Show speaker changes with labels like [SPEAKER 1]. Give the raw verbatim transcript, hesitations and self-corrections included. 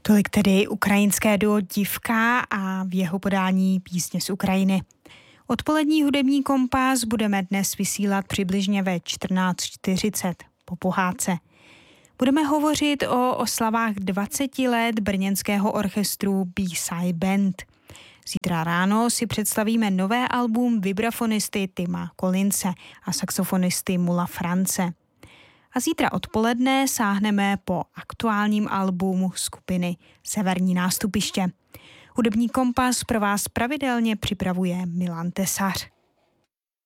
[SPEAKER 1] Tolik tedy ukrajinské duo Divka a v jeho podání písně z Ukrajiny. Odpolední hudební kompas budeme dnes vysílat přibližně ve čtrnáct čtyřicet po pohádce. Budeme hovořit o oslavách dvaceti let brněnského orchestru B-Side Band. Zítra ráno si představíme nové album vibrafonisty Tima Collinse a saxofonisty Mula France. A zítra odpoledne sáhneme po aktuálním albumu skupiny Severní nástupiště. Hudební kompas pro vás pravidelně připravuje Milan Tesař.